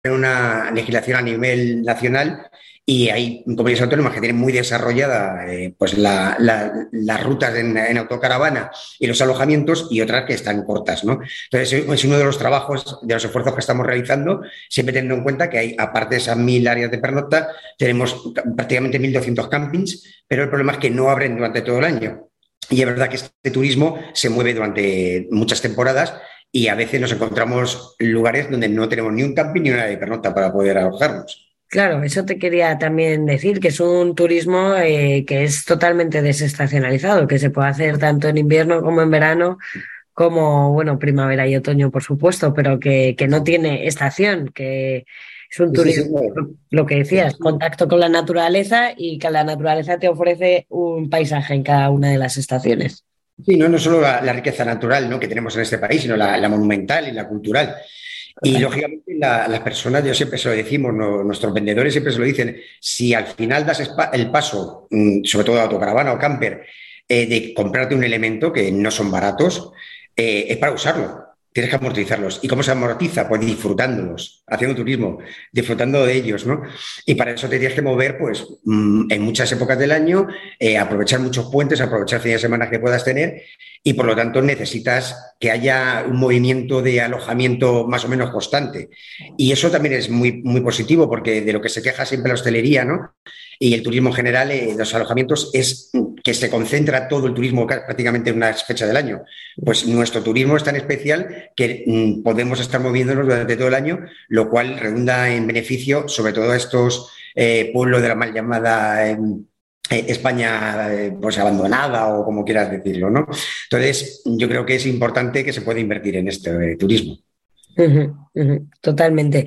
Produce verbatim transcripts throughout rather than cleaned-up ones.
una legislación a nivel nacional y hay comunidades autónomas que tienen muy desarrollada eh, pues la, la, las rutas en, en autocaravana y los alojamientos y otras que están cortas, ¿no? Entonces, es uno de los trabajos, de los esfuerzos que estamos realizando, siempre teniendo en cuenta que hay, aparte de esas mil áreas de pernocta, tenemos prácticamente mil doscientos campings, pero el problema es que no abren durante todo el año. Y es verdad que este turismo se mueve durante muchas temporadas y a veces nos encontramos en lugares donde no tenemos ni un camping ni una área de pernocta para poder alojarnos. Claro, eso te quería también decir, que es un turismo eh, que es totalmente desestacionalizado, que se puede hacer tanto en invierno como en verano, como, bueno, primavera y otoño, por supuesto, pero que, que no tiene estación, que es un Sí, sí, turismo, sí, no. lo que decías, contacto con la naturaleza y que la naturaleza te ofrece un paisaje en cada una de las estaciones. Sí, no, no solo la, la riqueza natural, ¿no?, que tenemos en este país, sino la, la monumental y la cultural. Y Total. lógicamente la- las personas, yo siempre se lo decimos, no- nuestros vendedores siempre se lo dicen, si al final das espa- el paso, mm, sobre todo de autocaravana o camper, eh, de comprarte un elemento que no son baratos, eh, es para usarlo. Tienes que amortizarlos. ¿Y cómo se amortiza? Pues disfrutándolos, haciendo turismo, disfrutando de ellos, ¿no? Y para eso te tienes que mover, pues, mm, en muchas épocas del año, eh, aprovechar muchos puentes, aprovechar fines de semana que puedas tener y por lo tanto necesitas que haya un movimiento de alojamiento más o menos constante. Y eso también es muy, muy positivo porque de lo que se queja siempre la hostelería, ¿no?, y el turismo en general, eh, los alojamientos, es que se concentra todo el turismo prácticamente en una fecha del año. Pues nuestro turismo es tan especial que mm, podemos estar moviéndonos durante todo el año, lo cual redunda en beneficio sobre todo a estos eh, pueblos de la mal llamada eh, eh, España eh, pues abandonada o como quieras decirlo, ¿no? Entonces, yo creo que es importante que se pueda invertir en este eh, turismo. Ujú, ujú, totalmente.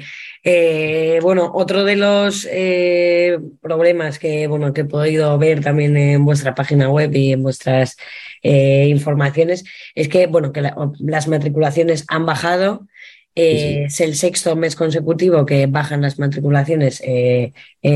Eh, bueno, otro de los eh, problemas que, bueno, que he podido ver también en vuestra página web y en vuestras eh, informaciones es que, bueno, que la- las matriculaciones han bajado. Sí, Eh, sí. es el sexto mes consecutivo que bajan las matriculaciones eh,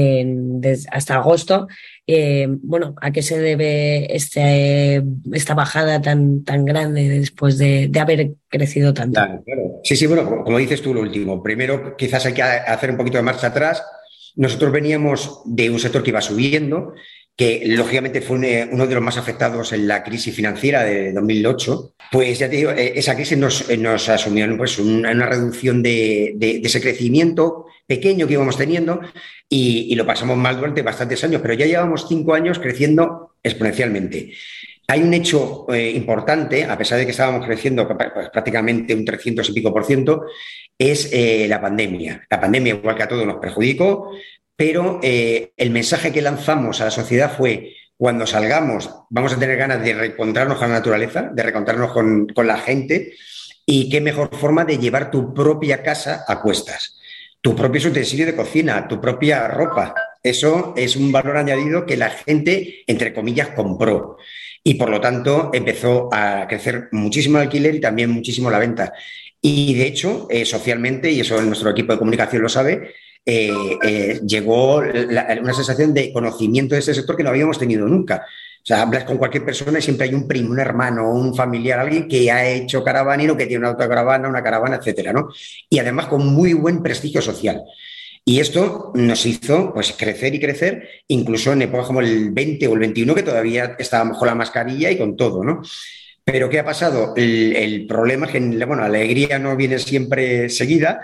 en- des- hasta agosto. Eh, bueno, ¿a qué se debe este, esta bajada tan, tan grande después de, de haber crecido tanto? Claro, claro. Sí, sí, bueno, como, como dices tú lo último. Primero, quizás hay que hacer un poquito de marcha atrás. Nosotros veníamos de un sector que iba subiendo, que lógicamente fue un, eh, uno de los más afectados en la crisis financiera de dos mil ocho. Pues ya te digo, eh, esa crisis nos, eh, nos asumió, ¿no?, pues una, una reducción de, de- de ese crecimiento pequeño que íbamos teniendo y, y lo pasamos mal durante bastantes años, pero ya llevamos cinco años creciendo exponencialmente. Hay un hecho eh, importante, a pesar de que estábamos creciendo pues, prácticamente un trescientos y pico por ciento, es eh, la pandemia. La pandemia, igual que a todos, nos perjudicó, pero eh, el mensaje que lanzamos a la sociedad fue: cuando salgamos vamos a tener ganas de reencontrarnos con la naturaleza, de reencontrarnos con, con la gente, y qué mejor forma de llevar tu propia casa a cuestas, tu propio utensilio de cocina, tu propia ropa. Eso es un valor añadido que la gente, entre comillas, compró. Y por lo tanto empezó a crecer muchísimo el alquiler y también muchísimo la venta. Y de hecho, eh, socialmente, y eso nuestro equipo de comunicación lo sabe, eh, eh, llegó la, una sensación de conocimiento de ese sector que no habíamos tenido nunca. O sea, hablas con cualquier persona y siempre hay un primo, un hermano, un familiar, alguien que ha hecho caravanero, que tiene una autocaravana, una caravana, etcétera, ¿no? Y además con muy buen prestigio social. Y esto nos hizo pues crecer y crecer, incluso en épocas como el veinte o el veintiuno, que todavía estábamos con la mascarilla y con todo, ¿no? Pero ¿qué ha pasado? El, el problema es que, bueno, la alegría no viene siempre seguida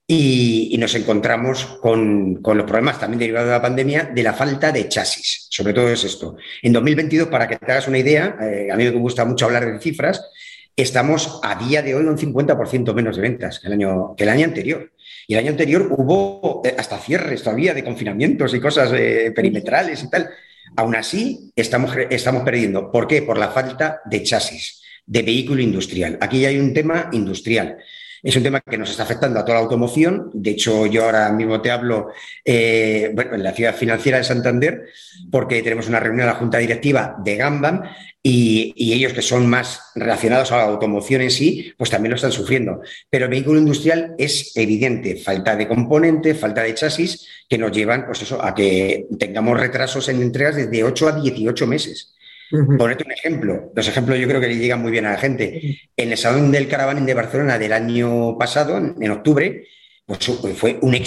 y, y nos encontramos con, con, los problemas también derivados de la pandemia de la falta de chasis. Sobre todo es esto. En dos mil veintidós, para que te hagas una idea, eh, a mí me gusta mucho hablar de cifras, estamos a día de hoy un cincuenta por ciento menos de ventas que el año, que el año anterior. Y el año anterior hubo eh, hasta cierres todavía de confinamientos y cosas eh, perimetrales y tal. Aún así, estamos, estamos perdiendo. ¿Por qué? Por la falta de chasis, de vehículo industrial. Aquí hay un tema industrial. Es un tema que nos está afectando a toda la automoción. De hecho, yo ahora mismo te hablo eh, bueno, en la ciudad financiera de Santander, porque tenemos una reunión de la Junta Directiva de Gambam y, y ellos, que son más relacionados a la automoción en sí, pues también lo están sufriendo. Pero el vehículo industrial es evidente, falta de componentes, falta de chasis, que nos llevan pues eso, a que tengamos retrasos en entregas desde ocho a dieciocho meses. Ujú. Ponerte un ejemplo. Los ejemplos yo creo que le llegan muy bien a la gente. En el Salón del Caravaning de Barcelona del año pasado, en, en octubre, pues fue un